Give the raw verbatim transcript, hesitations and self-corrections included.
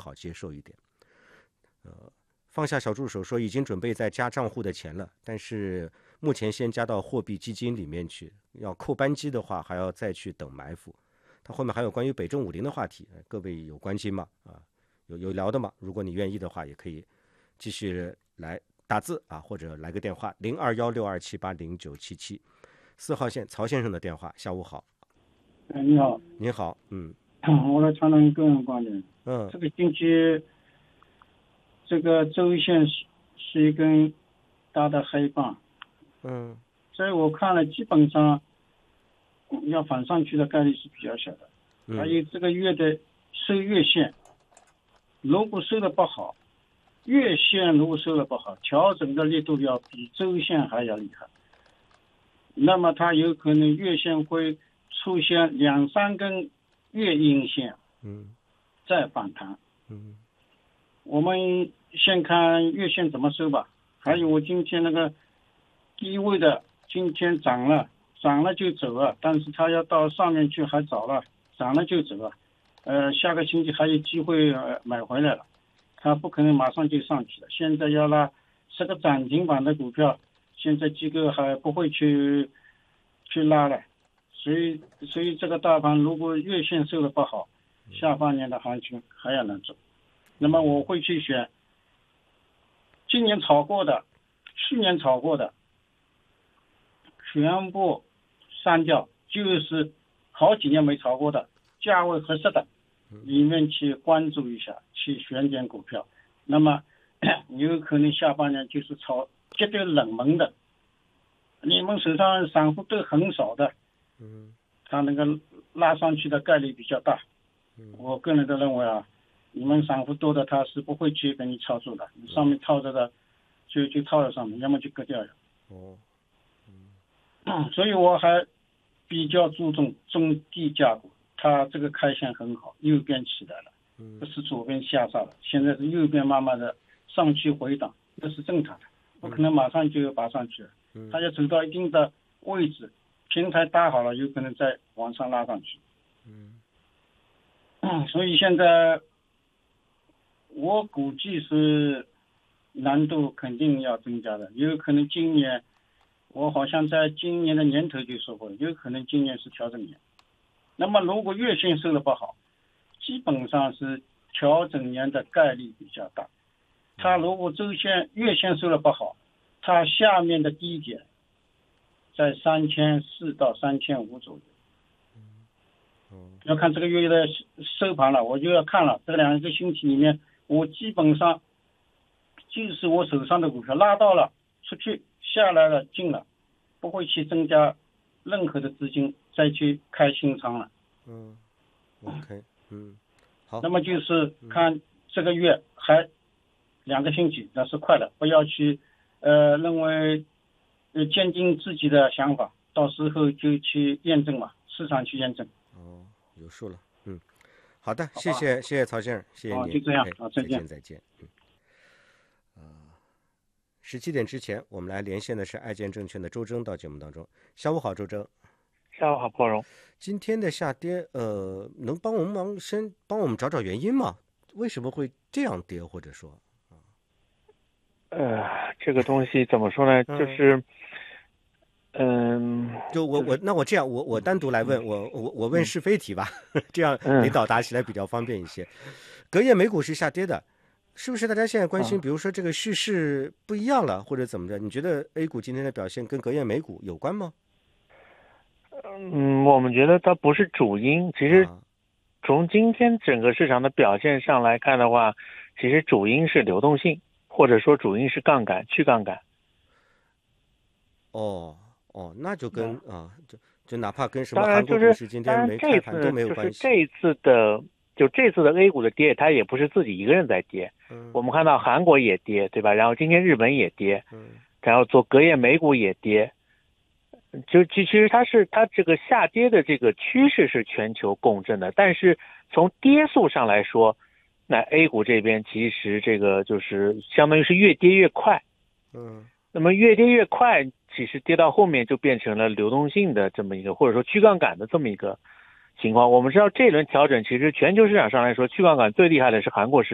好接受一点。呃，放下小助手说已经准备在加账户的钱了，但是目前先加到货币基金里面去，要扣扳机的话还要再去等埋伏。他后面还有关于北证五零的话题，各位有关心吗？啊，有有聊的吗？如果你愿意的话，也可以继续来打字啊，或者来个电话零二幺六二七八零九七七，四号线曹先生的电话。下午好。 哎，你好。 你好，嗯， 我来谈谈个人观点。 嗯， 这个星期，这个周线是是一根大的黑棒， 嗯， 所以我看了，基本上要反上去的概率是比较小的。 嗯， 还有这个月的收月线，如果收的不好，月线如果收的不好，调整的力度要比周线还要厉害。那么它有可能月线会出现两三根月阴线， 嗯， 再反弹。 嗯， 我们先看月线怎么收吧。还有我今天那个低位的，今天涨了，涨了就走了，但是它要到上面去还早了，涨了就走了。呃，下个星期还有机会、呃、买回来了，它不可能马上就上去了。现在要拉是个涨停板的股票，现在机构还不会去去拉了，所以所以这个大盘如果月线收的不好，下半年的行情还要能走。那么我会去选今年炒过的、去年炒过的，全部删掉，就是好几年没炒过的，价位合适的里面去关注一下，去选点股票。那么有可能下半年就是炒绝对冷门的，你们手上散户都很少的， 嗯， 它那个拉上去的概率比较大。我个人都认为啊，你们散户多的他是不会去跟你操作的，你上面套着的就就套在上面，要么就割掉了。 哦， 嗯，所以我还比较注重中低价股，它这个开线很好，右边起来了，不是左边下杀了，现在是右边慢慢的上去回档，这是正常的，不可能马上就拔上去了，它要走到一定的位置，平台搭好了，有可能再往上拉上去。嗯，所以现在我估计是难度肯定要增加的，有可能今年我好像在今年的年头就说过了，有可能今年是调整年。那么如果月线收的不好，基本上是调整年的概率比较大。它如果周线、月线收的不好，它下面的低点在三千四到三千五左右。要看这个月的收盘了，我就要看了这两个星期里面，我基本上就是我手上的股票拉到了出去，下来了进了，不会去增加任何的资金再去开新仓了。 嗯 ，OK， 嗯，好。 那么就是看这个月还两个星期，那是快的，不要去呃认为呃坚定自己的想法，到时候就去验证嘛，市场去验证。 哦，有数了，嗯，好的，谢谢谢谢曹先生，谢谢您， 哦，就这样，好，再见， 再见，嗯，啊、呃，十七点之前，我们来连线的是爱建证券的周征到节目当中。下午好，周征。 下午好，破荣。 今天的下跌，呃，能帮我们忙先帮我们找找原因吗？为什么会这样跌，或者说， 呃，这个东西怎么说呢？就是。嗯， 就我我那我这样我我单独来问我我我问是非题吧，嗯、这样领导答起来比较方便一些。隔夜美股是下跌的，是不是大家现在关心，比如说这个叙事不一样了，或者怎么着？你觉得 A 股今天的表现跟隔夜美股有关吗？ 嗯，我们觉得它不是主因。其实从今天整个市场的表现上来看的话，其实主因是流动性，或者说主因是杠杆去杠杆。 哦。哦，那就跟、嗯、啊，就就哪怕跟什么当然韩国股市今天没开盘都没有关系。 这一次的就这次的 A 股的跌，它也不是自己一个人在跌。嗯，我们看到韩国也跌，对吧？然后今天日本也跌，嗯，然后做隔夜美股也跌。就其实它是它这个下跌的这个趋势是全球共振的，但是从跌速上来说，那 A 股这边其实这个就是相当于是越跌越快。嗯。那么越跌越快，其实跌到后面就变成了流动性的这么一个，或者说去杠杆的这么一个情况。我们知道这一轮调整，其实全球市场上来说，去杠杆最厉害的是韩国市场。